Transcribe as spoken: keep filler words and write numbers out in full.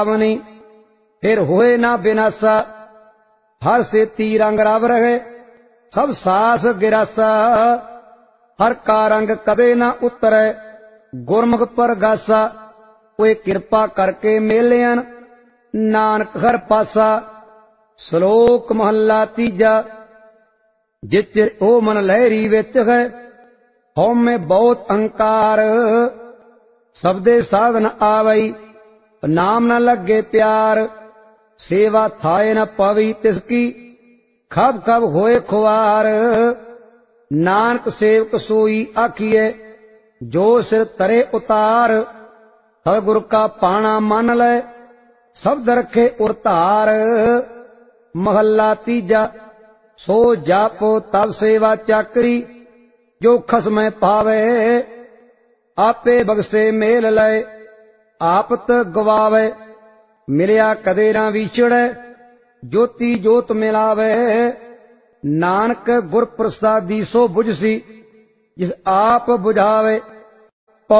पावनी, फिर होए ना बिनासा। हर सेती रंग रव रहे, सब सास गिरासा। हर का रंग कदे ना उतरे, गुरमुख परगासा। कोई किरपा करके मेलियन, नानक हर पासा। श्लोक महला तीजा। जिच ओ मन लहरी विच है, हौ में बहुत अहंकार। सबदे साधन आवई, नाम न लगे प्यार। सेवा थाए न पवी तिसकी, खब खब होए खुआर। नानक सेवक सोई आखिए, जो सिर तरे उतार। सतगुर का पाना मन ले, शब्द रखे उरतार। महला तीजा। सो जापो तब सेवा चाकरी, जो खसमें पावे। आपे बगसे मेल लय, आपत गवावे। मिलिया कदे ना विछड़े, ज्योति जोत मिलावे। नानक गुर प्रसादी सो बुझसी, जिस आप बुझावे।